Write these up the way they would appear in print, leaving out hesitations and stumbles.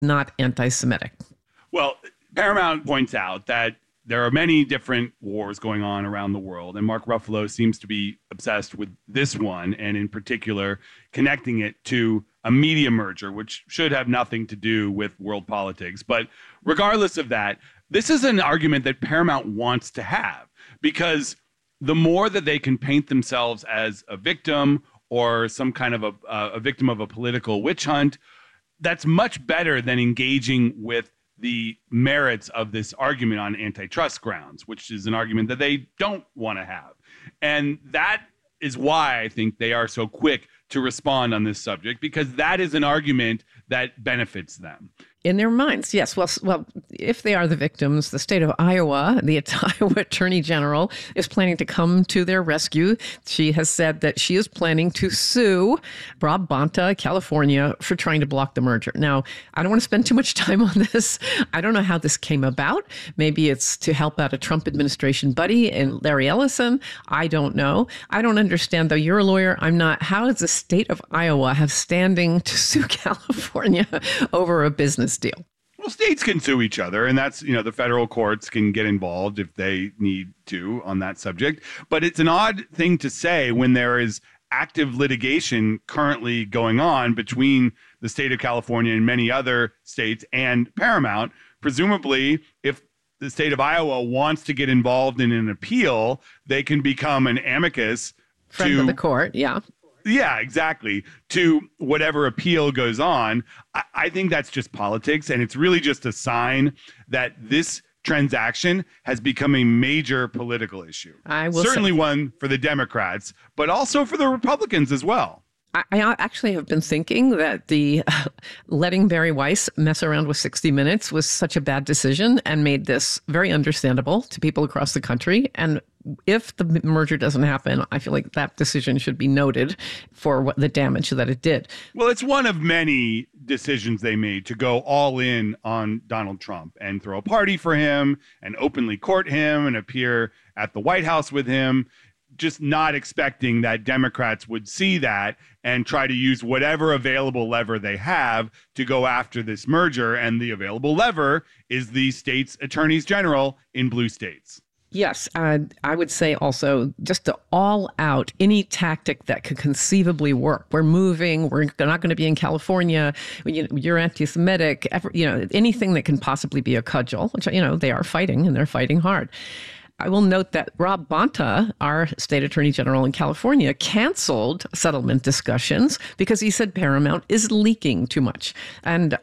not anti-Semitic. Well, Paramount points out that there are many different wars going on around the world, and Mark Ruffalo seems to be obsessed with this one, and in particular, connecting it to a media merger, which should have nothing to do with world politics. But regardless of that, this is an argument that Paramount wants to have, because the more that they can paint themselves as a victim or some kind of a victim of a political witch hunt, that's much better than engaging with the merits of this argument on antitrust grounds, which is an argument that they don't want to have. And that is why I think they are so quick to respond on this subject, because that is an argument that benefits them. In their minds, yes. Well, if they are the victims, the state of Iowa, the Iowa Attorney General is planning to come to their rescue. She has said that she is planning to sue Rob Bonta, California, for trying to block the merger. Now, I don't want to spend too much time on this. I don't know how this came about. Maybe it's to help out a Trump administration buddy and Larry Ellison. I don't know. I don't understand, though. You're a lawyer. I'm not. How does the state of Iowa have standing to sue California over a business deal? Well, states can sue each other, and that's, the federal courts can get involved if they need to on that subject. But it's an odd thing to say when there is active litigation currently going on between the state of California and many other states and Paramount. Presumably, if the state of Iowa wants to get involved in an appeal, they can become an amicus friend of the court, yeah. Yeah, exactly. To whatever appeal goes on. I think that's just politics. And it's really just a sign that this transaction has become a major political issue. Certainly one for the Democrats, but also for the Republicans as well. I actually have been thinking that the letting Barry Weiss mess around with 60 Minutes was such a bad decision and made this very understandable to people across the country. And if the merger doesn't happen, I feel like that decision should be noted for what the damage that it did. Well, it's one of many decisions they made to go all in on Donald Trump and throw a party for him and openly court him and appear at the White House with him, just not expecting that Democrats would see that and try to use whatever available lever they have to go after this merger. And the available lever is the state's attorneys general in blue states. Yes, I would say also just to all out any tactic that could conceivably work. We're moving. We're not going to be in California. You're anti-Semitic. Anything that can possibly be a cudgel, which, they are fighting and they're fighting hard. I will note that Rob Bonta, our state attorney general in California, canceled settlement discussions because he said Paramount is leaking too much. And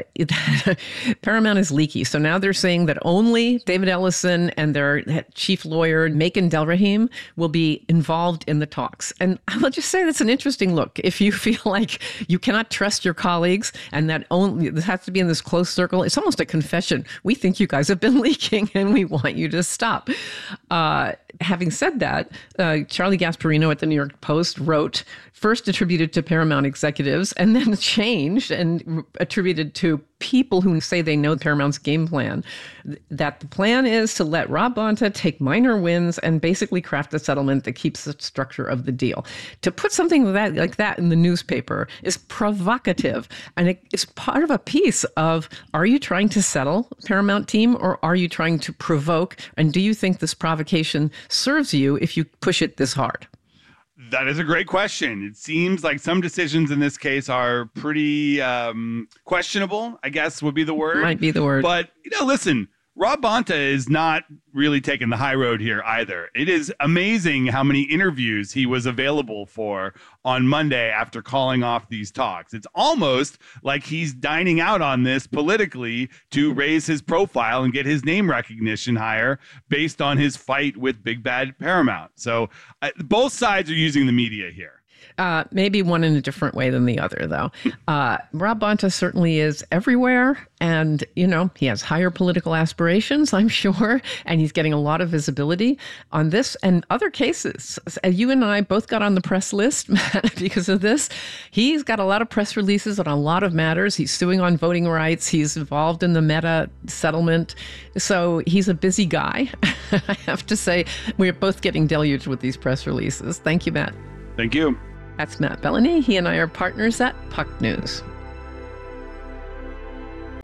Paramount is leaky. So now they're saying that only David Ellison and their chief lawyer, Macon Delrahim, will be involved in the talks. And I will just say that's an interesting look. If you feel like you cannot trust your colleagues and that only this has to be in this close circle, it's almost a confession. We think you guys have been leaking and we want you to stop. Having said that, Charlie Gasparino at the New York Post wrote, first attributed to Paramount executives and then changed and attributed to people who say they know Paramount's game plan, that the plan is to let Rob Bonta take minor wins and basically craft a settlement that keeps the structure of the deal. To put something like that in the newspaper is provocative, and it's part of a piece of, are you trying to settle, Paramount team, or are you trying to provoke? And do you think this provocation serves you if you push it this hard? That is a great question. It seems like some decisions in this case are pretty questionable, I guess would be the word. Might be the word. But, listen, Rob Bonta is not really taking the high road here either. It is amazing how many interviews he was available for on Monday after calling off these talks. It's almost like he's dining out on this politically to raise his profile and get his name recognition higher based on his fight with Big Bad Paramount. So both sides are using the media here. Maybe one in a different way than the other, though. Rob Bonta certainly is everywhere. And, he has higher political aspirations, I'm sure. And he's getting a lot of visibility on this and other cases. You and I both got on the press list, Matt, because of this. He's got a lot of press releases on a lot of matters. He's suing on voting rights. He's involved in the Meta settlement. So he's a busy guy. I have to say, we're both getting deluged with these press releases. Thank you, Matt. Thank you. That's Matt Bellany. He and I are partners at Puck News.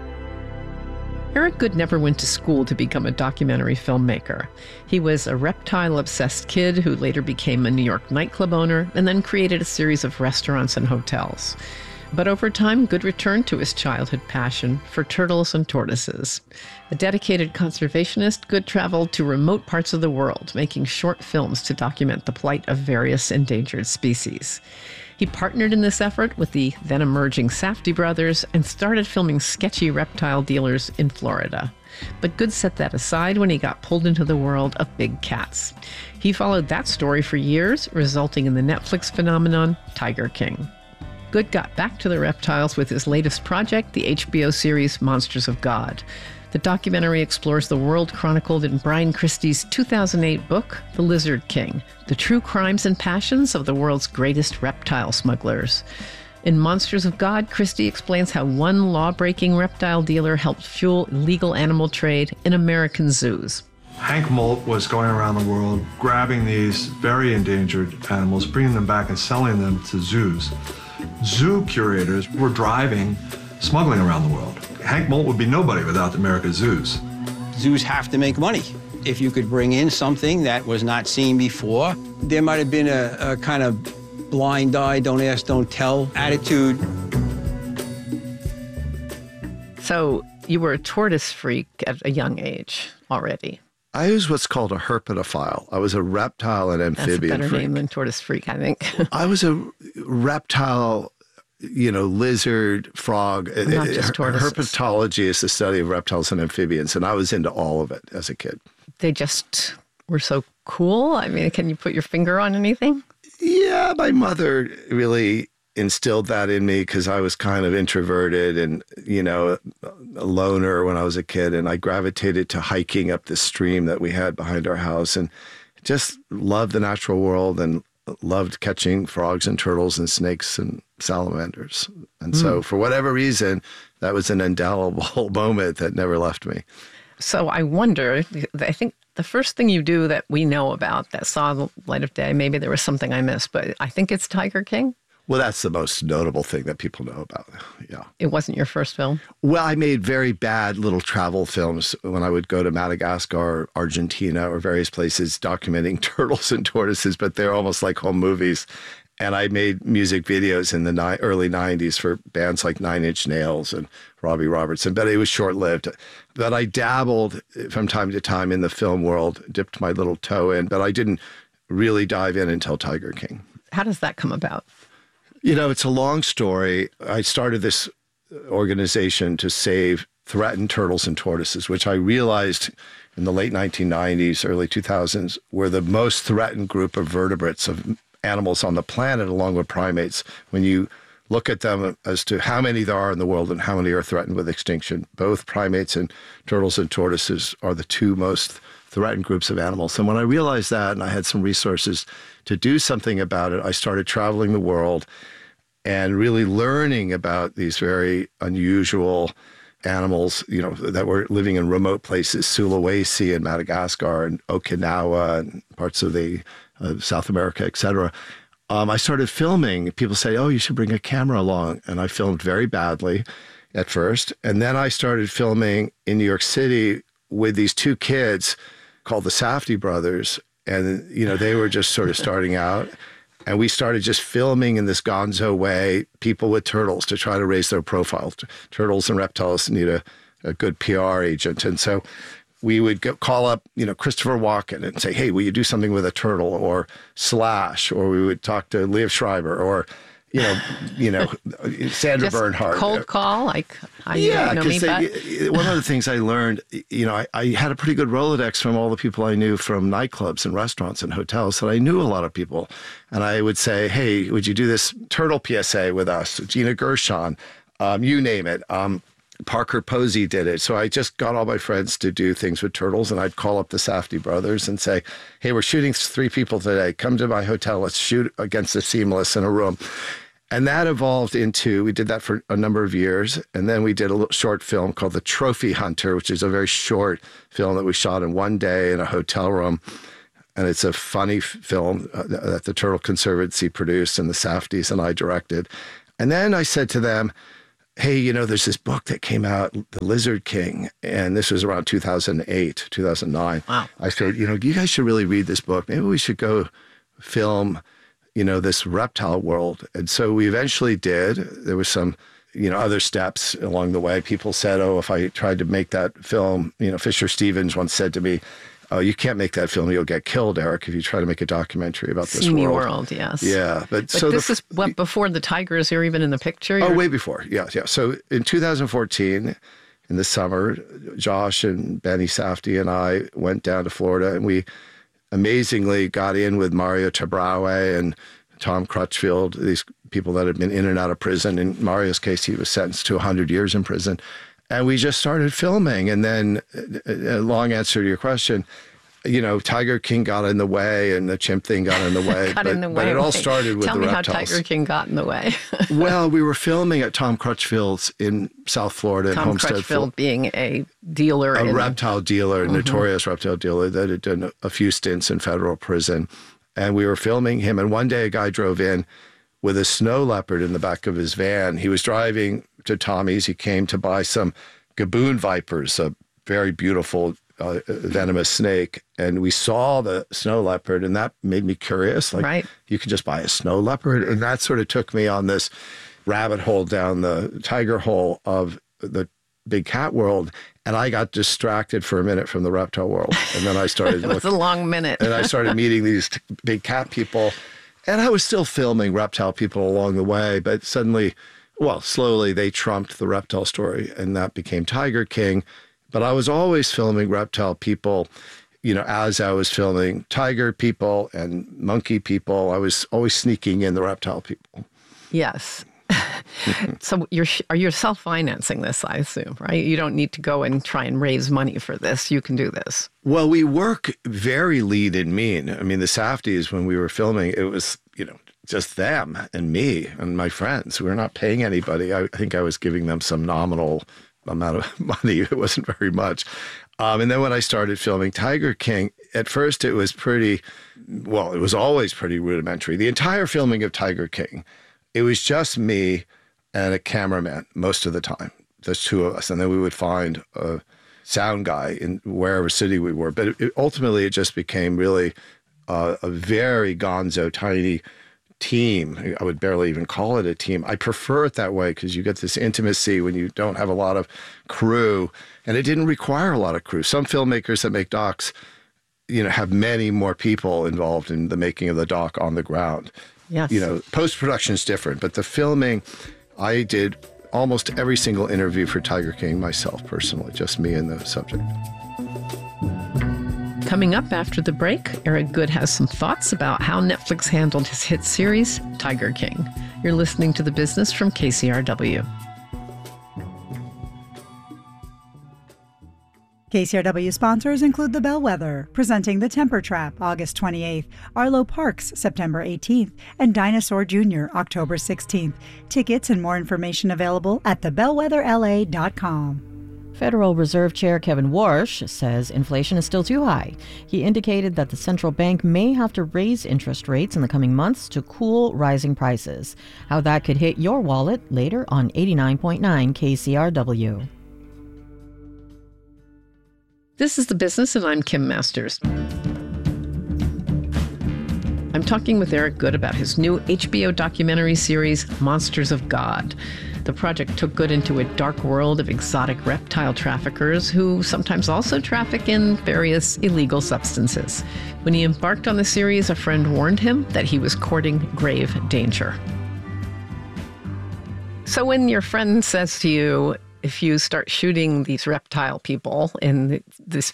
Eric Goode never went to school to become a documentary filmmaker. He was a reptile-obsessed kid who later became a New York nightclub owner and then created a series of restaurants and hotels. But over time, Goode returned to his childhood passion for turtles and tortoises. A dedicated conservationist, Goode traveled to remote parts of the world, making short films to document the plight of various endangered species. He partnered in this effort with the then-emerging Safdie brothers and started filming sketchy reptile dealers in Florida. But Goode set that aside when he got pulled into the world of big cats. He followed that story for years, resulting in the Netflix phenomenon Tiger King. Goode got back to the reptiles with his latest project, the HBO series Monsters of God. The documentary explores the world chronicled in Brian Christie's 2008 book, The Lizard King, the true crimes and passions of the world's greatest reptile smugglers. In Monsters of God, Christie explains how one law-breaking reptile dealer helped fuel illegal animal trade in American zoos. Hank Molt was going around the world grabbing these very endangered animals, bringing them back and selling them to zoos. Zoo curators were driving smuggling around the world. Hank Molt would be nobody without America's zoos. Zoos have to make money. If you could bring in something that was not seen before, there might have been a kind of blind eye, don't ask, don't tell attitude. So you were a tortoise freak at a young age already. I was what's called a herpetophile. I was a reptile and amphibian That's a better freak. name than tortoise freak, I think. I was a reptile, lizard, frog. Not just tortoises. Herpetology is the study of reptiles and amphibians, and I was into all of it as a kid. They just were so cool. I mean, can you put your finger on anything? Yeah, my mother really instilled that in me because I was kind of introverted and, a loner when I was a kid. And I gravitated to hiking up this stream that we had behind our house and just loved the natural world and loved catching frogs and turtles and snakes and salamanders. And so for whatever reason, that was an indelible moment that never left me. So I wonder, I think the first thing you do that we know about that saw the light of day, maybe there was something I missed, but I think it's Tiger King. Well, that's the most notable thing that people know about. Yeah. It wasn't your first film? Well, I made very bad little travel films when I would go to Madagascar, Argentina, or various places documenting turtles and tortoises, but they're almost like home movies. And I made music videos in the early 90s for bands like Nine Inch Nails and Robbie Robertson, but it was short-lived. But I dabbled from time to time in the film world, dipped my little toe in, but I didn't really dive in until Tiger King. How does that come about? It's a long story. I started this organization to save threatened turtles and tortoises, which I realized in the late 1990s, early 2000s, were the most threatened group of vertebrates, of animals on the planet, along with primates. When you look at them as to how many there are in the world and how many are threatened with extinction, both primates and turtles and tortoises are the two most threatened groups of animals. And when I realized that and I had some resources to do something about it, I started traveling the world and really learning about these very unusual animals, that were living in remote places, Sulawesi and Madagascar and Okinawa and parts of the South America, et cetera. I started filming. People say, oh, you should bring a camera along. And I filmed very badly at first. And then I started filming in New York City with these two kids called the Safdie brothers. And, they were just sort of starting out. And we started just filming in this gonzo way, people with turtles to try to raise their profile. Turtles and reptiles need a good PR agent. And so we would call up, Christopher Walken and say, hey, will you do something with a turtle, or Slash, or we would talk to Liev Schreiber, or, Sandra Just Bernhard. Cold call, like, yeah, know me, because one of the things I learned, I had a pretty good Rolodex from all the people I knew from nightclubs and restaurants and hotels, so I knew a lot of people. And I would say, hey, would you do this turtle PSA with us? Gina Gershon, you name it. Parker Posey did it. So I just got all my friends to do things with turtles, and I'd call up the Safdie brothers and say, hey, we're shooting 3 people today. Come to my hotel. Let's shoot against the seamless in a room. And that evolved into, we did that for a number of years. And then we did a little short film called The Trophy Hunter, which is a very short film that we shot in one day in a hotel room. And it's a funny film that the Turtle Conservancy produced and the Safdies and I directed. And then I said to them, hey, there's this book that came out, The Lizard King, and this was around 2008, 2009. Wow. I said, you guys should really read this book. Maybe we should go film, this reptile world. And so we eventually did. There was some, other steps along the way. People said, oh, if I tried to make that film, Fisher Stevens once said to me, oh, you can't make that film. You'll get killed, Eric, if you try to make a documentary about this Simi world. World, yes. Yeah. But so this is before the tigers are even in the picture? Oh, way before. Yeah. So in 2014, in the summer, Josh and Benny Safdie and I went down to Florida, and we amazingly got in with Mario Tabraue and Tom Crutchfield, these people that had been in and out of prison. In Mario's case, he was sentenced to 100 years in prison. And we just started filming. And then, a long answer to your question, Tiger King got in the way and the chimp thing got in the way. But it all started with the reptiles. Tell me how Tiger King got in the way. Well, we were filming at Tom Crutchfield's in South Florida. Tom Crutchfield being a dealer. A reptile dealer, notorious reptile dealer that had done a few stints in federal prison. And we were filming him. And one day a guy drove in with a snow leopard in the back of his van. He was driving to Tommy's. He came to buy some gaboon vipers, a very beautiful venomous snake. And we saw the snow leopard, and that made me curious. Like, right. You could just buy a snow leopard. And that sort of took me on this rabbit hole down the tiger hole of the big cat world. And I got distracted for a minute from the reptile world. And then I started It was a long minute. And I started meeting these big cat people. And I was still filming reptile people along the way, but slowly they trumped the reptile story, and that became Tiger King. But I was always filming reptile people, as I was filming tiger people and monkey people. I was always sneaking in the reptile people. Yes. So you're self-financing this, I assume, right? You don't need to go and try and raise money for this. You can do this. Well, we work very lean and mean. I mean, the Safdies, when we were filming, it was, just them and me and my friends. We were not paying anybody. I think I was giving them some nominal amount of money. It wasn't very much. And then when I started filming Tiger King, at first it was it was always pretty rudimentary. The entire filming of Tiger King, it was just me and a cameraman most of the time, just two of us. And then we would find a sound guy in wherever city we were. But ultimately, it just became really a very gonzo, tiny team. I would barely even call it a team. I prefer it that way because you get this intimacy when you don't have a lot of crew. And it didn't require a lot of crew. Some filmmakers that make docs, have many more people involved in the making of the doc on the ground. Yes. Post-production is different, but the filming, I did almost every single interview for Tiger King myself personally, just me and the subject. Coming up after the break, Eric Goode has some thoughts about how Netflix handled his hit series, Tiger King. You're listening to The Business from KCRW. KCRW sponsors include The Bellwether, presenting The Temper Trap, August 28th, Arlo Parks, September 18th, and Dinosaur Jr., October 16th. Tickets and more information available at thebellwetherla.com. Federal Reserve Chair Kevin Warsh says inflation is still too high. He indicated that the central bank may have to raise interest rates in the coming months to cool rising prices. How that could hit your wallet later on 89.9 KCRW. This is The Business, and I'm Kim Masters. I'm talking with Eric Goode about his new HBO documentary series, Monsters of God. The project took Goode into a dark world of exotic reptile traffickers who sometimes also traffic in various illegal substances. When he embarked on the series, a friend warned him that he was courting grave danger. So when your friend says to you, if you start shooting these reptile people in this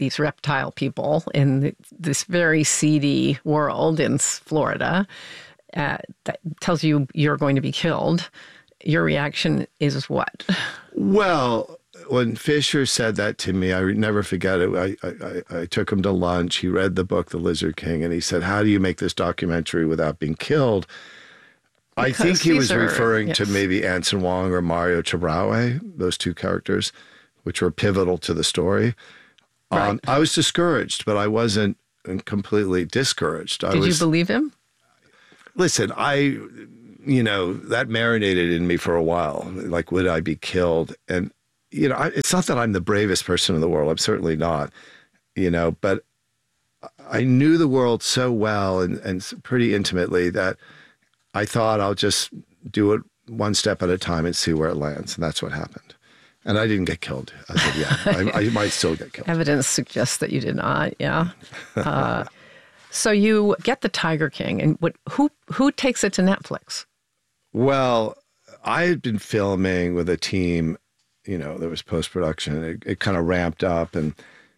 very seedy world in Florida, that tells you you're going to be killed, your reaction is what? Well, when Fisher said that to me, I never forget it. I took him to lunch. He read the book, The Lizard King, and he said, how do you make this documentary without being killed? I think he was referring to maybe Anson Wong or Mario Tabraue, those two characters, which were pivotal to the story. Right. I was discouraged, but I wasn't completely discouraged. Did you believe him? Listen, that marinated in me for a while. Like, would I be killed? And, it's not that I'm the bravest person in the world. I'm certainly not, but I knew the world so well and pretty intimately that I thought I'll just do it one step at a time and see where it lands. And that's what happened. And I didn't get killed. I said, yeah, I might still get killed. Evidence suggests that you did not, yeah. So you get the Tiger King, and who takes it to Netflix? Well, I had been filming with a team, there was post-production. It kind of ramped up and,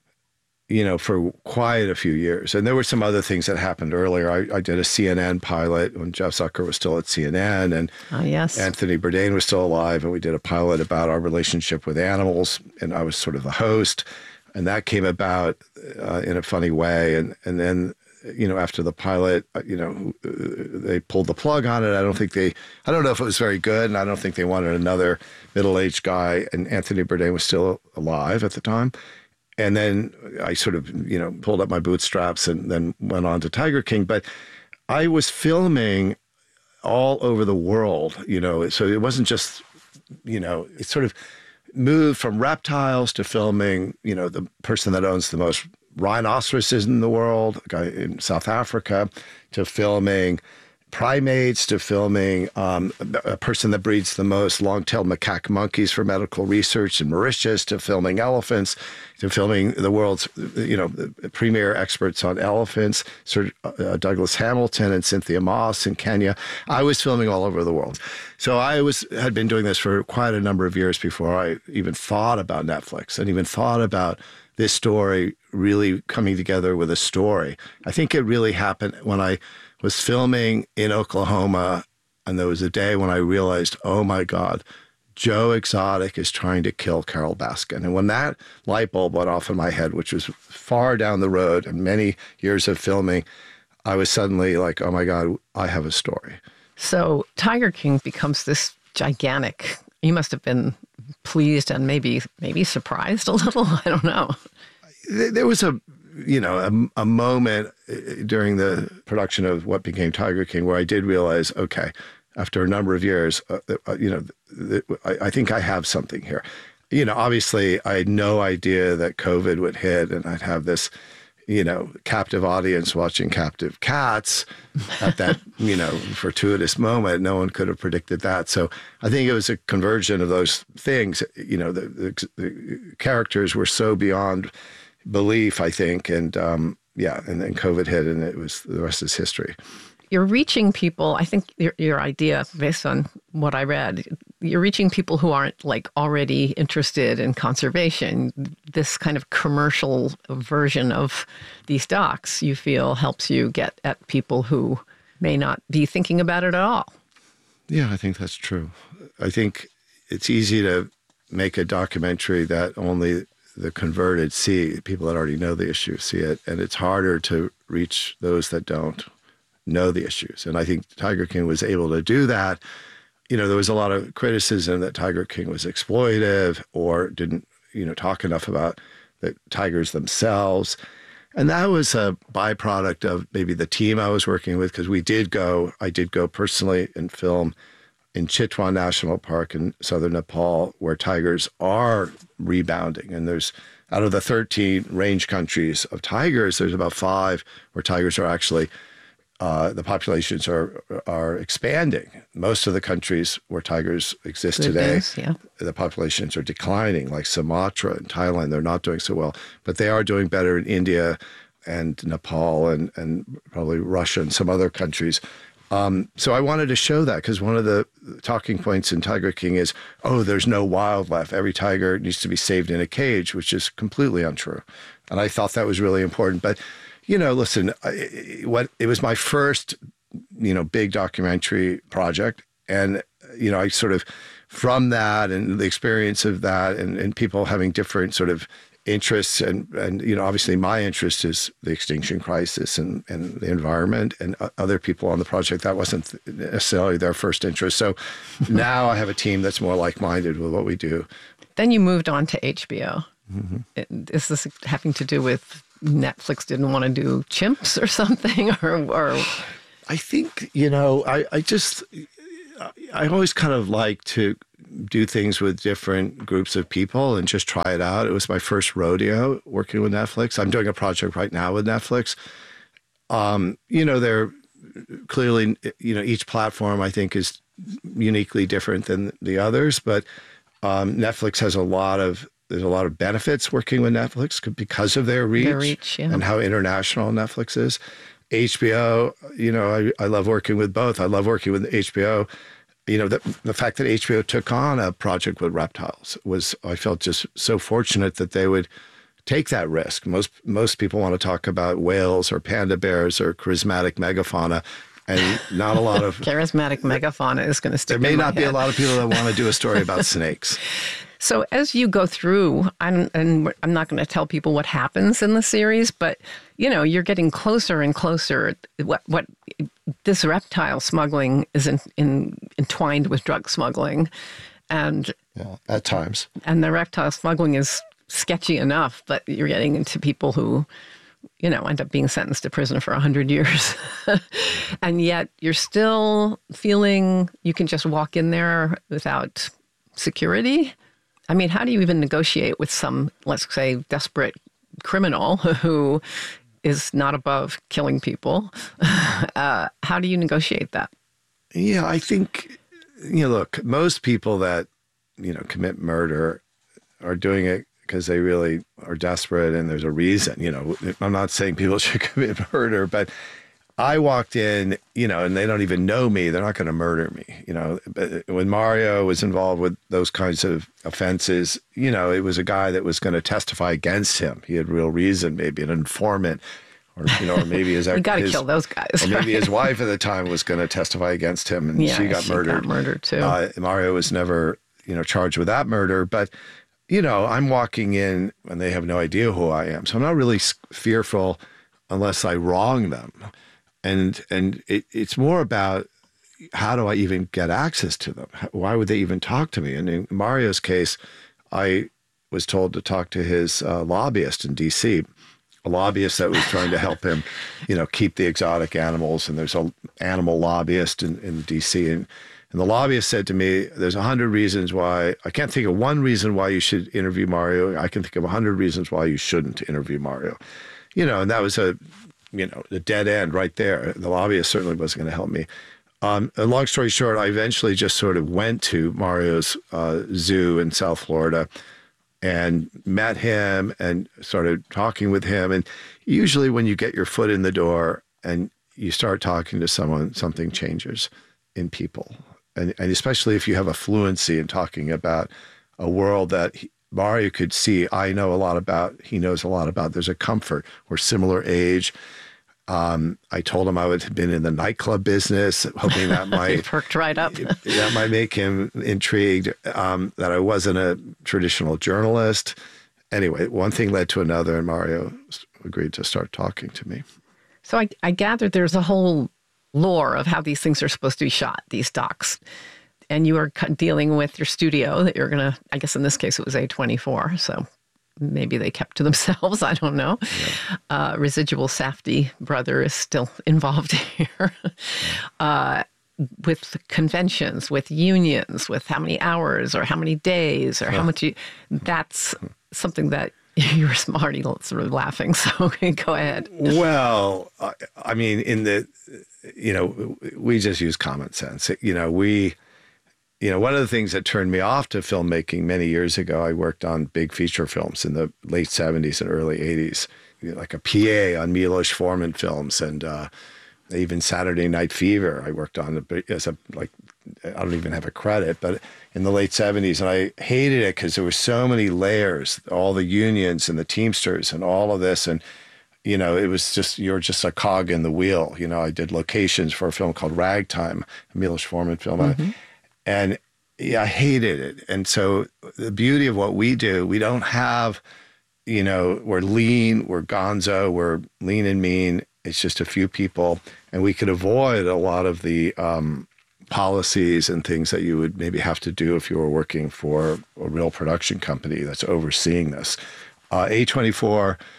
for quite a few years. And there were some other things that happened earlier. I did a CNN pilot when Jeff Zucker was still at CNN, and yes. Anthony Bourdain was still alive, and we did a pilot about our relationship with animals, and I was sort of the host. And that came about in a funny way. And then, after the pilot, they pulled the plug on it. I don't know if it was very good, and I don't think they wanted another middle-aged guy, and Anthony Bourdain was still alive at the time. And then I sort of, pulled up my bootstraps and then went on to Tiger King. But I was filming all over the world, so it wasn't just, it sort of moved from reptiles to filming, the person that owns the most rhinoceroses in the world, a guy in South Africa, to filming primates, to filming a person that breeds the most long-tailed macaque monkeys for medical research in Mauritius, to filming elephants, to filming the world's, the premier experts on elephants, Sir Douglas Hamilton and Cynthia Moss in Kenya. I was filming all over the world. So I had been doing this for quite a number of years before I even thought about Netflix and even thought about this story really coming together with a story. I think it really happened when I was filming in Oklahoma, and there was a day when I realized, oh my God, Joe Exotic is trying to kill Carole Baskin. And when that light bulb went off in my head, which was far down the road and many years of filming, I was suddenly like, oh my God, I have a story. So Tiger King becomes this gigantic. You must have been pleased and maybe surprised a little. I don't know. There was a moment during the production of what became Tiger King where I did realize, okay, after a number of years, I think I have something here. Obviously, I had no idea that COVID would hit and I'd have this, captive audience watching captive cats at that, fortuitous moment. No one could have predicted that. So I think it was a conversion of those things. The characters were so beyond belief, I think. And and then COVID hit and the rest is history. You're reaching people, I think your idea, based on what I read, you're reaching people who aren't already interested in conservation. This kind of commercial version of these docs, you feel, helps you get at people who may not be thinking about it at all. Yeah, I think that's true. I think it's easy to make a documentary that only the converted see, people that already know the issue see it, and it's harder to reach those that don't know the issues. And I think Tiger King was able to do that. There was a lot of criticism that Tiger King was exploitive or didn't, talk enough about the tigers themselves. And that was a byproduct of maybe the team I was working with, because I did go personally and film in Chitwan National Park in southern Nepal, where tigers are rebounding. And there's, out of the 13 range countries of tigers, there's about 5 where tigers are actually, the populations are expanding. Most of the countries where tigers exist today, the populations are declining, like Sumatra and Thailand. They're not doing so well, but they are doing better in India and Nepal and probably Russia and some other countries. So I wanted to show that, because one of the talking points in Tiger King is, there's no wildlife. Every tiger needs to be saved in a cage, which is completely untrue. And I thought that was really important. But, listen, it was my first, big documentary project. And, I sort of, from that and the experience of that and people having different sort of interests and obviously my interest is the extinction crisis and the environment, and other people on the project, that wasn't necessarily their first interest. So now I have a team that's more like-minded with what we do. Then you moved on to HBO. Mm-hmm. Is this having to do with Netflix didn't want to do chimps or something, or? I think, I just, I always kind of like to do things with different groups of people and just try it out. It was my first rodeo working with Netflix. I'm doing a project right now with Netflix. They're clearly, each platform I think is uniquely different than the others, but Netflix has there's a lot of benefits working with Netflix because of their reach, and how international Netflix is. HBO, I love working with both. I love working with HBO. The fact that HBO took on a project with reptiles I felt just so fortunate that they would take that risk. Most people want to talk about whales or panda bears or charismatic megafauna, and not a lot of charismatic megafauna is going to stick. There may in my not be head. a lot of people that want to do a story about snakes. So as you go through, and I'm not going to tell people what happens in the series, but you're getting closer and closer. What this reptile smuggling is entwined with drug smuggling, and at times, and the reptile smuggling is sketchy enough, but you're getting into people who, end up being sentenced to prison for 100 years. And yet you're still feeling you can just walk in there without security. I mean, how do you even negotiate with some, let's say, desperate criminal who is not above killing people? How do you negotiate that? Yeah, I think, look, most people that, commit murder are doing it because they really are desperate and there's a reason. I'm not saying people should commit murder, but I walked in, and they don't even know me. They're not going to murder me. But when Mario was involved with those kinds of offenses, it was a guy that was going to testify against him. He had real reason, maybe an informant, or maybe his you got to kill those guys. Or maybe his wife at the time was going to testify against him, and she got murdered. Got murdered too. Mario was never, charged with that murder, but. I'm walking in and they have no idea who I am. So I'm not really fearful unless I wrong them. And it's more about how do I even get access to them? Why would they even talk to me? And in Mario's case, I was told to talk to his lobbyist in D.C., a lobbyist that was trying to help him, keep the exotic animals. And there's an animal lobbyist in D.C., and the lobbyist said to me, there's 100 reasons why, I can't think of one reason why you should interview Mario. I can think of 100 reasons why you shouldn't interview Mario. And that was a dead end right there. The lobbyist certainly wasn't going to help me. A long story short, I eventually just sort of went to Mario's zoo in South Florida and met him and started talking with him. And usually when you get your foot in the door and you start talking to someone, something changes in people. And especially if you have a fluency in talking about a world that Mario could see, I know a lot about, he knows a lot about. There's a comfort. We're similar age. I told him I had been in the nightclub business, hoping that might perked right up. That might make him intrigued. That I wasn't a traditional journalist. Anyway, one thing led to another, and Mario agreed to start talking to me. So I gathered there's a whole lore of how these things are supposed to be shot, these docs. And you are dealing with your studio that you're going to, I guess in this case it was A24, so maybe they kept to themselves, I don't know. Yeah. Residual Safdie brother is still involved here. With conventions, with unions, with how many hours or how many days or how much that's something that you were already sort of laughing, so go ahead. Well, I mean, we just use common sense. One of the things that turned me off to filmmaking many years ago, I worked on big feature films in the late 70s and early 80s, like a PA on Milos Forman films, and even Saturday Night Fever I worked on as I don't even have a credit, but in the late 70s. And I hated it because there were so many layers, all the unions and the Teamsters and all of this. And, it was just, you're just a cog in the wheel. I did locations for a film called Ragtime, a Milos Forman film. Mm-hmm. And I hated it. And so the beauty of what we do, we don't have, we're lean, we're gonzo, we're lean and mean. It's just a few people. And we could avoid a lot of the policies and things that you would maybe have to do if you were working for a real production company that's overseeing this. A24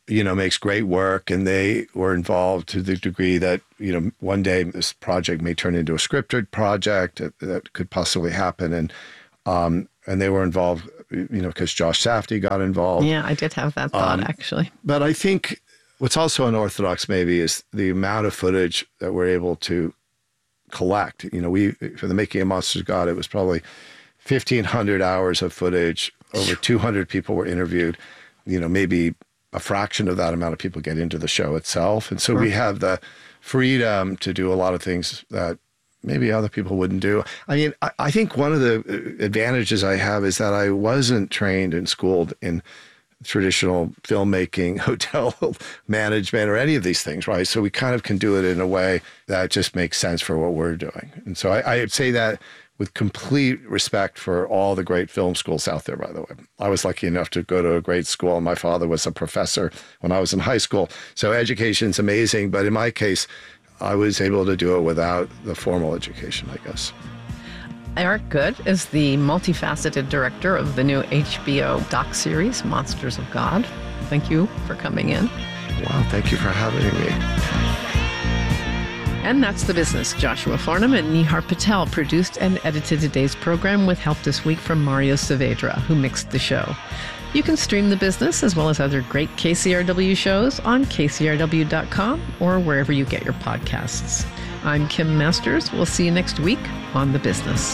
makes great work, and they were involved to the degree that, one day this project may turn into a scripted project that could possibly happen. And they were involved, because Josh Safdie got involved. Yeah, I did have that thought, actually. But I think what's also unorthodox maybe is the amount of footage that we're able to collect. For the making of Monsters of God, it was probably 1,500 hours of footage. Over 200 people were interviewed. Maybe a fraction of that amount of people get into the show itself. And so we have the freedom to do a lot of things that maybe other people wouldn't do. I mean, I think one of the advantages I have is that I wasn't trained and schooled in traditional filmmaking, hotel management, or any of these things, right? So we kind of can do it in a way that just makes sense for what we're doing. And so I say that with complete respect for all the great film schools out there, by the way. I was lucky enough to go to a great school. My father was a professor when I was in high school. So education's amazing. But in my case, I was able to do it without the formal education, I guess. Eric Goode is the multifaceted director of the new HBO doc series, Monsters of God. Thank you for coming in. Wow, thank you for having me. And that's The Business. Joshua Farnham and Nihar Patel produced and edited today's program with help this week from Mario Saavedra, who mixed the show. You can stream The Business as well as other great KCRW shows on kcrw.com or wherever you get your podcasts. I'm Kim Masters. We'll see you next week on The Business.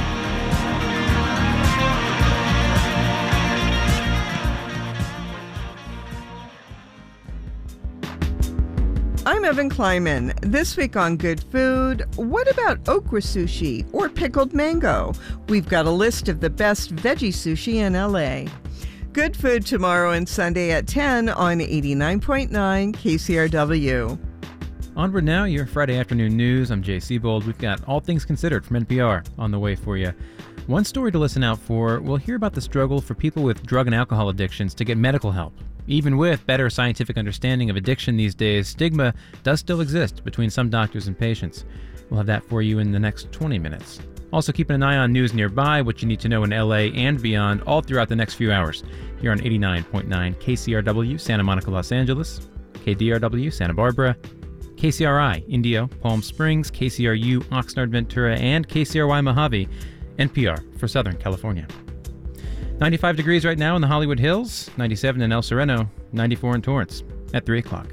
I'm Evan Kleiman. This week on Good Food, what about okra sushi or pickled mango? We've got a list of the best veggie sushi in LA. Good Food tomorrow and Sunday at 10 on 89.9 KCRW. Onward now, your Friday afternoon news. I'm Jay Siebold. We've got All Things Considered from NPR on the way for you. One story to listen out for, we'll hear about the struggle for people with drug and alcohol addictions to get medical help. Even with better scientific understanding of addiction these days, stigma does still exist between some doctors and patients. We'll have that for you in the next 20 minutes. Also keeping an eye on news nearby, what you need to know in LA and beyond, all throughout the next few hours. Here on 89.9 KCRW, Santa Monica, Los Angeles, KDRW, Santa Barbara, KCRI, Indio, Palm Springs, KCRU, Oxnard, Ventura, and KCRY Mojave, NPR for Southern California. 95 degrees right now in the Hollywood Hills, 97 in El Sereno, 94 in Torrance at 3 o'clock.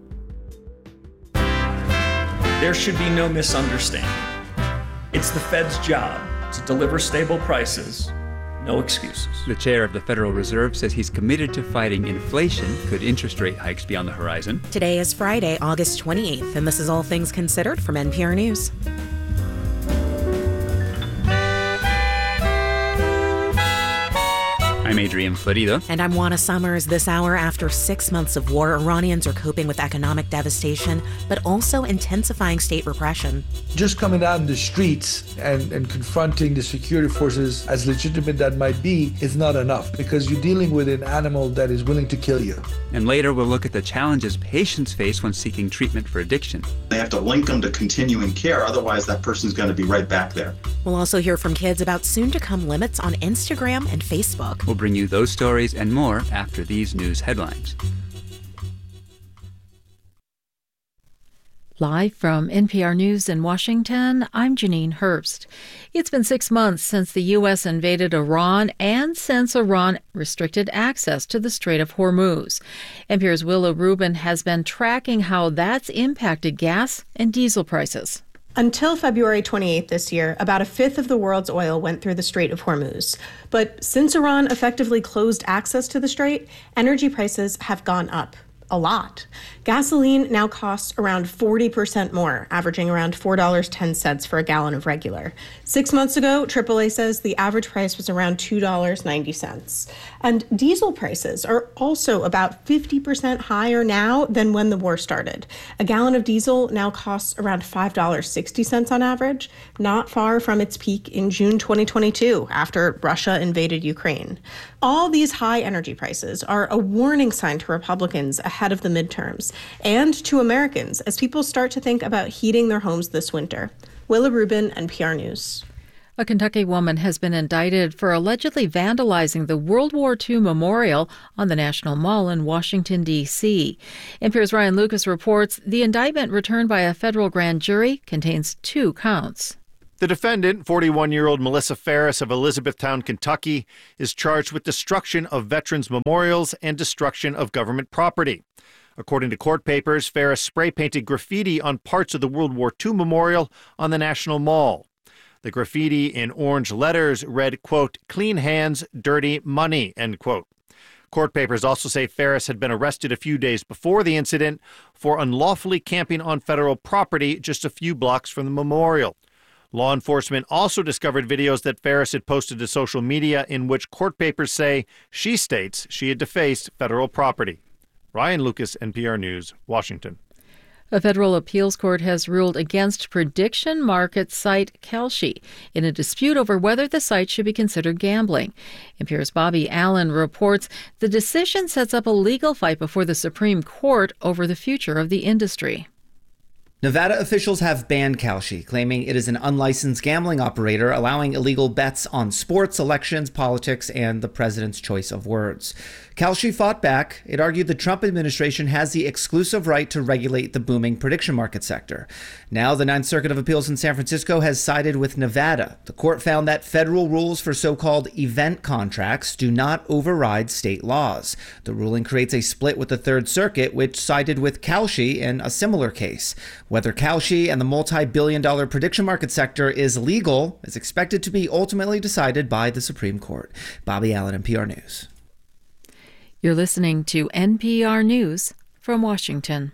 There should be no misunderstanding. It's the Fed's job to deliver stable prices. No excuses. The chair of the Federal Reserve says he's committed to fighting inflation. Could interest rate hikes be on the horizon? Today is Friday, August 28th, and this is All Things Considered from NPR News. I'm Adrian Florido. And I'm Juana Summers. This hour, after 6 months of war, Iranians are coping with economic devastation, but also intensifying state repression. Just coming out in the streets and confronting the security forces, as legitimate that might be, is not enough, because you're dealing with an animal that is willing to kill you. And later we'll look at the challenges patients face when seeking treatment for addiction. They have to link them to continuing care, otherwise that person's going to be right back there. We'll also hear from kids about soon-to-come limits on Instagram and Facebook. We'll bring you those stories and more after these news headlines. Live from NPR News in Washington, I'm Janine Herbst. It's been 6 months since the U.S. invaded Iran and since Iran restricted access to the Strait of Hormuz. NPR's Willa Rubin has been tracking how that's impacted gas and diesel prices. Until February 28th this year, about a fifth of the world's oil went through the Strait of Hormuz. But since Iran effectively closed access to the strait, energy prices have gone up a lot. Gasoline now costs around 40% more, averaging around $4.10 for a gallon of regular. 6 months ago, AAA says the average price was around $2.90. And diesel prices are also about 50% higher now than when the war started. A gallon of diesel now costs around $5.60 on average, not far from its peak in June 2022 after Russia invaded Ukraine. All these high energy prices are a warning sign to Republicans ahead of the midterms and to Americans as people start to think about heating their homes this winter. Willa Rubin, NPR News. A Kentucky woman has been indicted for allegedly vandalizing the World War II memorial on the National Mall in Washington, D.C. NPR's Ryan Lucas reports the indictment returned by a federal grand jury contains 2 counts. The defendant, 41-year-old Melissa Ferris of Elizabethtown, Kentucky, is charged with destruction of veterans' memorials and destruction of government property. According to court papers, Ferris spray-painted graffiti on parts of the World War II memorial on the National Mall. The graffiti in orange letters read, quote, "Clean hands, dirty money," end quote. Court papers also say Ferris had been arrested a few days before the incident for unlawfully camping on federal property just a few blocks from the memorial. Law enforcement also discovered videos that Ferris had posted to social media in which court papers say she states she had defaced federal property. Ryan Lucas, NPR News, Washington. A federal appeals court has ruled against prediction market site Kalshi in a dispute over whether the site should be considered gambling. NPR's Bobby Allen reports the decision sets up a legal fight before the Supreme Court over the future of the industry. Nevada officials have banned Kalshi, claiming it is an unlicensed gambling operator allowing illegal bets on sports, elections, politics, and the president's choice of words. Kalshi fought back. It argued the Trump administration has the exclusive right to regulate the booming prediction market sector. Now, the Ninth Circuit of Appeals in San Francisco has sided with Nevada. The court found that federal rules for so-called event contracts do not override state laws. The ruling creates a split with the Third Circuit, which sided with Kalshi in a similar case. Whether Kalshi and the multi-billion-dollar prediction market sector is legal is expected to be ultimately decided by the Supreme Court. Bobby Allen, NPR News. You're listening to NPR News from Washington.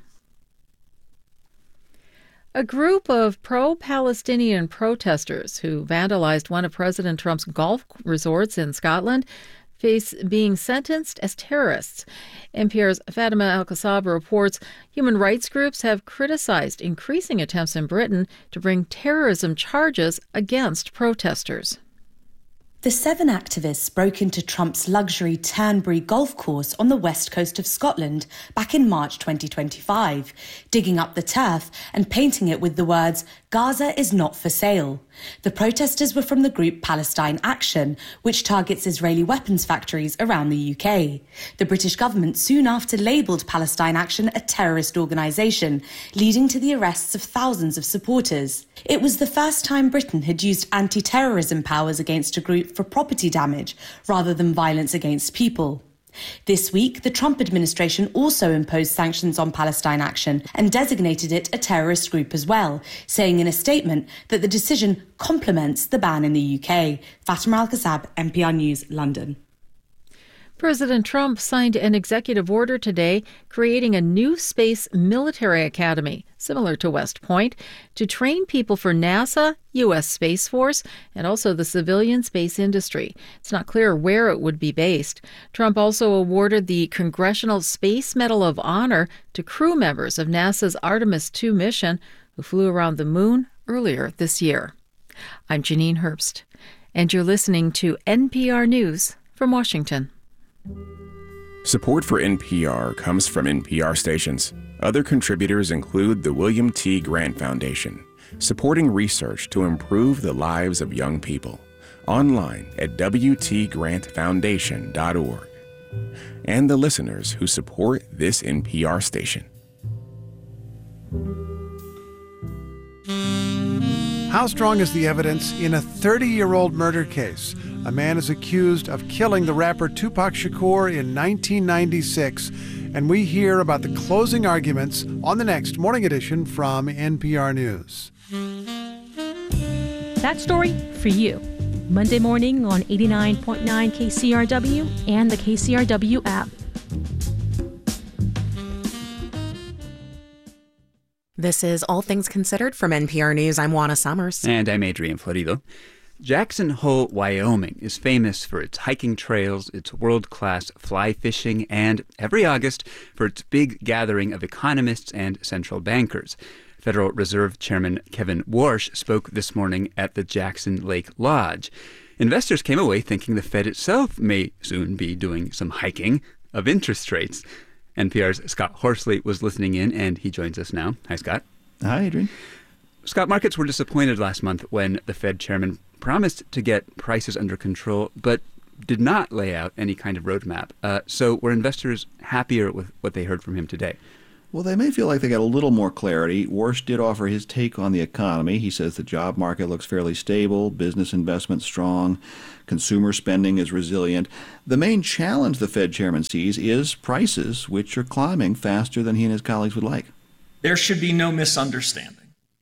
A group of pro-Palestinian protesters who vandalized one of President Trump's golf resorts in Scotland face being sentenced as terrorists. NPR's Fatima Al-Qasab reports human rights groups have criticized increasing attempts in Britain to bring terrorism charges against protesters. The 7 activists broke into Trump's luxury Turnberry golf course on the west coast of Scotland back in March 2025, digging up the turf and painting it with the words, "Gaza is not for sale." The protesters were from the group Palestine Action, which targets Israeli weapons factories around the UK. The British government soon after labelled Palestine Action a terrorist organisation, leading to the arrests of thousands of supporters. It was the first time Britain had used anti-terrorism powers against a group for property damage rather than violence against people. This week, the Trump administration also imposed sanctions on Palestine Action and designated it a terrorist group as well, saying in a statement that the decision complements the ban in the UK. Fatima Al-Qasab, NPR News, London. President Trump signed an executive order today creating a new space military academy, similar to West Point, to train people for NASA, U.S. Space Force, and also the civilian space industry. It's not clear where it would be based. Trump also awarded the Congressional Space Medal of Honor to crew members of NASA's Artemis II mission who flew around the moon earlier this year. I'm Janine Herbst, and you're listening to NPR News from Washington. Support for NPR comes from NPR stations. Other contributors include the William T. Grant Foundation, supporting research to improve the lives of young people. Online at wtgrantfoundation.org. And the listeners who support this NPR station. How strong is the evidence in a 30-year-old murder case? A man is accused of killing the rapper Tupac Shakur in 1996, and we hear about the closing arguments on the next Morning Edition from NPR News. That story for you. Monday morning on 89.9 KCRW and the KCRW app. This is All Things Considered from NPR News. I'm Juana Summers. And I'm Adrian Florido. Jackson Hole, Wyoming is famous for its hiking trails, its world-class fly fishing, and every August for its big gathering of economists and central bankers. Federal Reserve Chairman Kevin Warsh spoke this morning at the Jackson Lake Lodge. Investors came away thinking the Fed itself may soon be doing some hiking of interest rates. NPR's Scott Horsley was listening in, and he joins us now. Hi, Scott. Hi, Adrian. Scott, markets were disappointed last month when the Fed chairman promised to get prices under control, but did not lay out any kind of roadmap. So were investors happier with what they heard from him today? Well, they may feel like they got a little more clarity. Warsh did offer his take on the economy. He says the job market looks fairly stable, business investment strong, consumer spending is resilient. The main challenge the Fed chairman sees is prices, which are climbing faster than he and his colleagues would like. There should be no misunderstanding.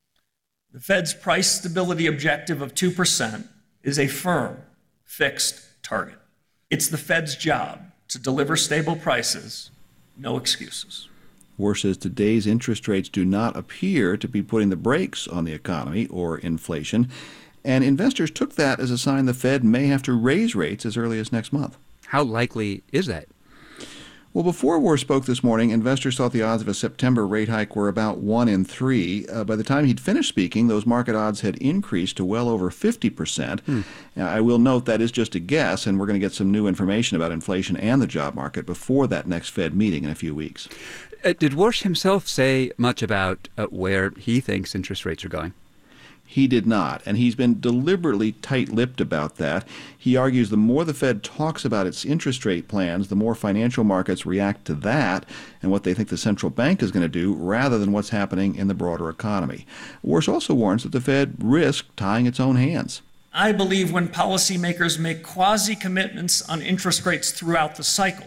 The Fed's price stability objective of 2% is a firm, fixed target. It's the Fed's job to deliver stable prices, no excuses. Warsh says today's interest rates do not appear to be putting the brakes on the economy or inflation, and investors took that as a sign the Fed may have to raise rates as early as next month. How likely is that? Well, before Warsh spoke this morning, investors thought the odds of a September rate hike were about 1 in 3. By the time he'd finished speaking, those market odds had increased to well over 50%. Now, I will note that is just a guess, and we're going to get some new information about inflation and the job market before that next Fed meeting in a few weeks. Did Warsh himself say much about where he thinks interest rates are going? He did not, and he's been deliberately tight-lipped about that. He argues the more the Fed talks about its interest rate plans, the more financial markets react to that and what they think the central bank is going to do rather than what's happening in the broader economy. Warsh also warns that the Fed risks tying its own hands. I believe when policymakers make quasi-commitments on interest rates throughout the cycle,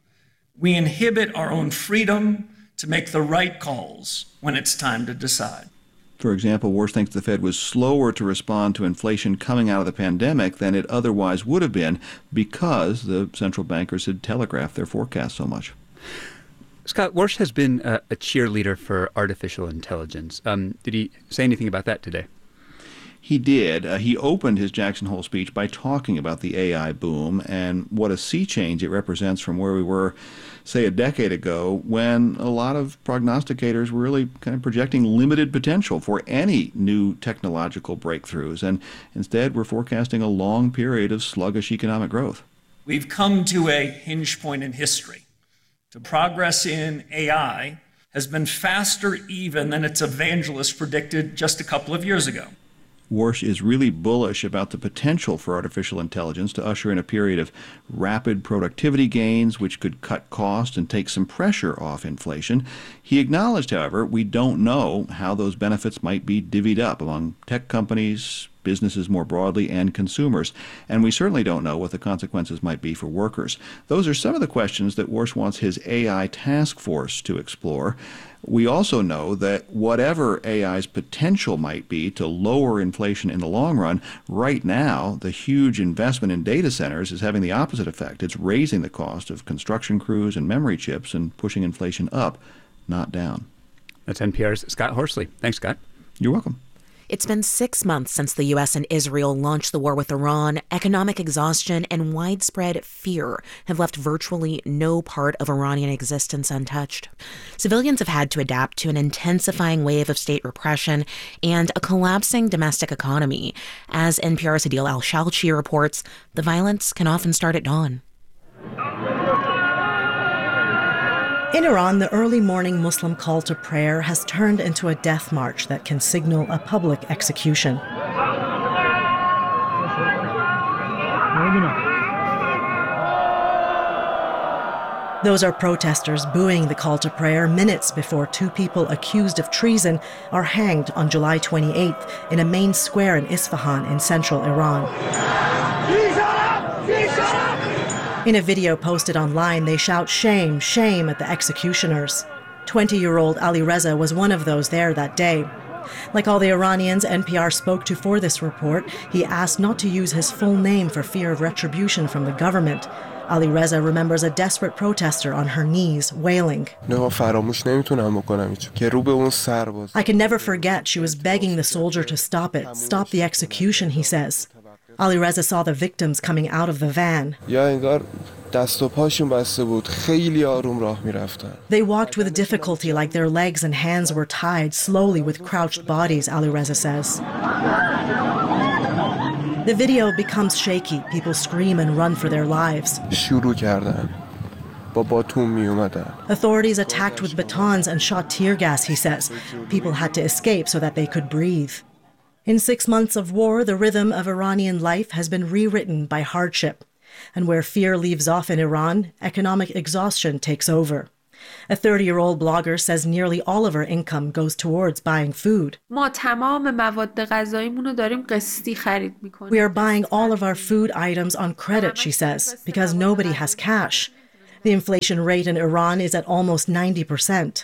we inhibit our own freedom to make the right calls when it's time to decide. For example, Warsh thinks the Fed was slower to respond to inflation coming out of the pandemic than it otherwise would have been because the central bankers had telegraphed their forecast so much. Scott, Warsh has been a cheerleader for artificial intelligence. Did he say anything about that today? He did. He opened his Jackson Hole speech by talking about the AI boom and what a sea change it represents from where we were, say, a decade ago, when a lot of prognosticators were really kind of projecting limited potential for any new technological breakthroughs. And instead, we're forecasting a long period of sluggish economic growth. We've come to a hinge point in history. The progress in AI has been faster even than its evangelists predicted just a couple of years ago. Warsh is really bullish about the potential for artificial intelligence to usher in a period of rapid productivity gains, which could cut costs and take some pressure off inflation. He acknowledged, however, we don't know how those benefits might be divvied up among tech companies, businesses more broadly, and consumers. And we certainly don't know what the consequences might be for workers. Those are some of the questions that Warsh wants his AI task force to explore. We also know that whatever AI's potential might be to lower inflation in the long run, right now, the huge investment in data centers is having the opposite effect. It's raising the cost of construction crews and memory chips and pushing inflation up, not down. That's NPR's Scott Horsley. Thanks, Scott. You're welcome. It's been 6 months since the U.S. and Israel launched the war with Iran. Economic exhaustion and widespread fear have left virtually no part of Iranian existence untouched. Civilians have had to adapt to an intensifying wave of state repression and a collapsing domestic economy. As NPR's Adil Al-Shalchi reports, the violence can often start at dawn. In Iran, the early morning Muslim call to prayer has turned into a death march that can signal a public execution. Those are protesters booing the call to prayer minutes before 2 people accused of treason are hanged on July 28th in a main square in Isfahan in central Iran. In a video posted online, they shout shame, shame at the executioners. 20-year-old Ali Reza was one of those there that day. Like all the Iranians NPR spoke to for this report, he asked not to use his full name for fear of retribution from the government. Ali Reza remembers a desperate protester on her knees, wailing. I can never forget, she was begging the soldier to stop it, stop the execution, he says. Ali Reza saw the victims coming out of the van. They walked with difficulty, like their legs and hands were tied, slowly with crouched bodies, Ali Reza says. The video becomes shaky. People scream and run for their lives. Authorities attacked with batons and shot tear gas, he says. People had to escape so that they could breathe. In 6 months of war, the rhythm of Iranian life has been rewritten by hardship. And where fear leaves off in Iran, economic exhaustion takes over. A 30-year-old blogger says nearly all of her income goes towards buying food. We are buying all of our food items on credit, she says, because nobody has cash. The inflation rate in Iran is at almost 90%.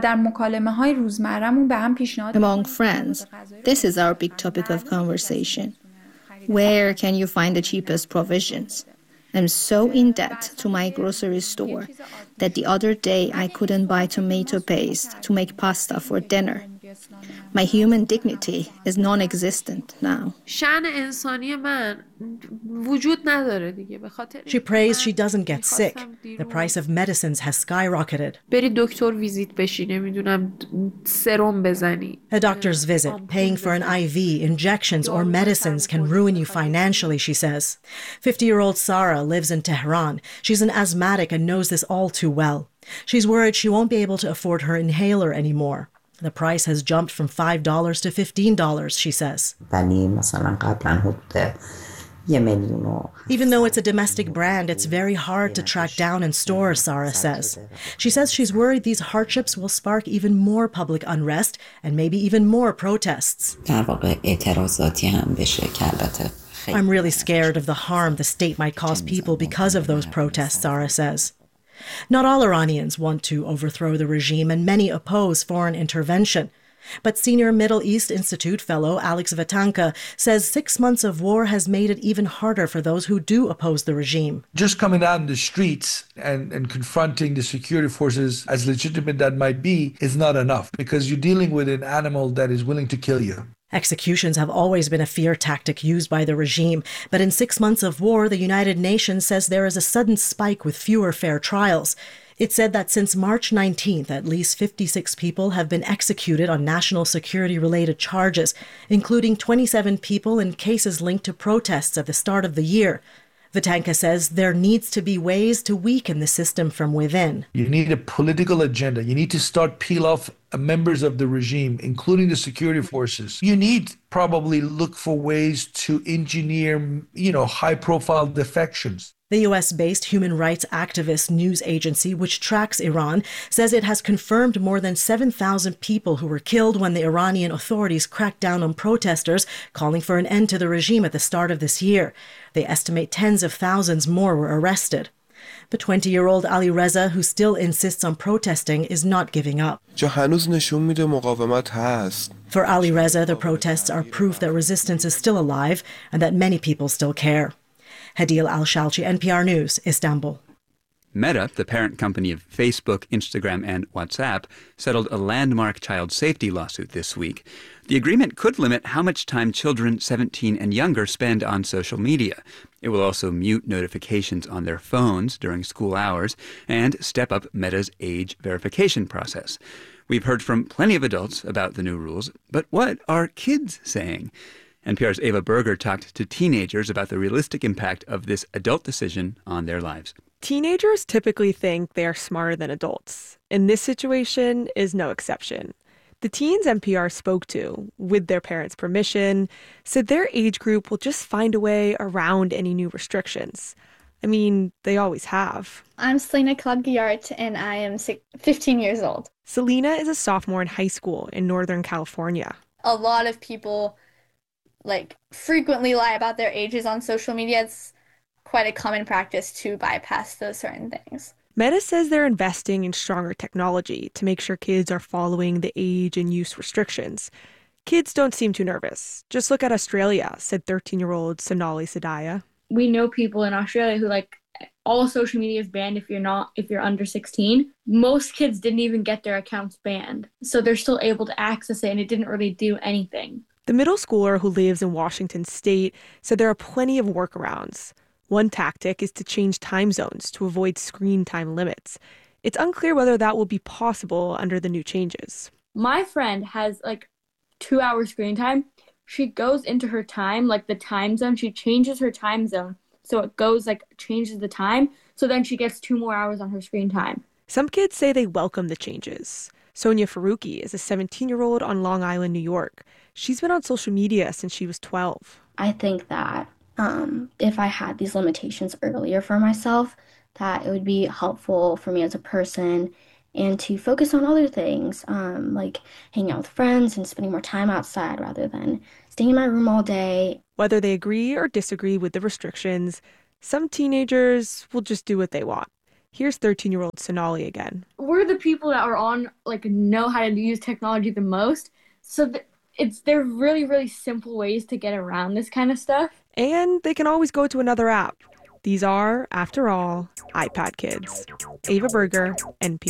Among friends, this is our big topic of conversation. Where can you find the cheapest provisions? I'm so in debt to my grocery store that the other day I couldn't buy tomato paste to make pasta for dinner. My human dignity is non-existent now. She prays she doesn't get sick. The price of medicines has skyrocketed. A doctor's visit, paying for an IV, injections, or medicines can ruin you financially, she says. 50-year-old Sarah lives in Tehran. She's an asthmatic and knows this all too well. She's worried she won't be able to afford her inhaler anymore. The price has jumped from $5 to $15, she says. Even though it's a domestic brand, it's very hard to track down in stores, Sarah says. She says she's worried these hardships will spark even more public unrest and maybe even more protests. I'm really scared of the harm the state might cause people because of those protests, Sarah says. Not all Iranians want to overthrow the regime, and many oppose foreign intervention. But senior Middle East Institute fellow Alex Vatanka says 6 months of war has made it even harder for those who do oppose the regime. Just coming out in the streets and confronting the security forces, as legitimate that might be, is not enough, because you're dealing with an animal that is willing to kill you. Executions have always been a fear tactic used by the regime, but in 6 months of war, the United Nations says there is a sudden spike with fewer fair trials. It said that since March 19th, at least 56 people have been executed on national security-related charges, including 27 people in cases linked to protests at the start of the year. Vatanka says there needs to be ways to weaken the system from within. You need a political agenda. You need to start peel off members of the regime, including the security forces. You need probably look for ways to engineer, high-profile defections. The U.S.-based human rights activist news agency, which tracks Iran, says it has confirmed more than 7,000 people who were killed when the Iranian authorities cracked down on protesters, calling for an end to the regime at the start of this year. They estimate tens of thousands more were arrested. But 20-year-old Ali Reza, who still insists on protesting, is not giving up. For Ali Reza, the protests are proof that resistance is still alive and that many people still care. Hadil Al-Shalchi, NPR News, Istanbul. Meta, the parent company of Facebook, Instagram, and WhatsApp, settled a landmark child safety lawsuit this week. The agreement could limit how much time children 17 and younger spend on social media. It will also mute notifications on their phones during school hours and step up Meta's age verification process. We've heard from plenty of adults about the new rules, but what are kids saying? NPR's Ava Berger talked to teenagers about the realistic impact of this adult decision on their lives. Teenagers typically think they are smarter than adults, and this situation is no exception. The teens NPR spoke to, with their parents' permission, said their age group will just find a way around any new restrictions. I mean, they always have. I'm Selena Claude-Guillart, and I am 15 years old. Selena is a sophomore in high school in Northern California. A lot of people frequently lie about their ages on social media. It's quite a common practice to bypass those certain things. Meta says they're investing in stronger technology to make sure kids are following the age and use restrictions. Kids don't seem too nervous. Just look at Australia, said 13-year-old Sonali Sadaya. We know people in Australia who all social media is banned if you're under 16. Most kids didn't even get their accounts banned. So they're still able to access it, and it didn't really do anything. The middle schooler who lives in Washington state said there are plenty of workarounds. One tactic is to change time zones to avoid screen time limits. It's unclear whether that will be possible under the new changes. My friend has 2 hours screen time. She goes into her time, the time zone. She changes her time zone. So it goes changes the time. So then she gets 2 more hours on her screen time. Some kids say they welcome the changes. Sonia Faruqi is a 17-year-old on Long Island, New York. She's been on social media since she was 12. I think that if I had these limitations earlier for myself, that it would be helpful for me as a person and to focus on other things, like hanging out with friends and spending more time outside rather than staying in my room all day. Whether they agree or disagree with the restrictions, some teenagers will just do what they want. Here's 13-year-old Sonali again. We're the people that are on, know how to use technology the most. So they're really, really simple ways to get around this kind of stuff. And they can always go to another app. These are, after all, iPad kids. Ava Berger, NPR.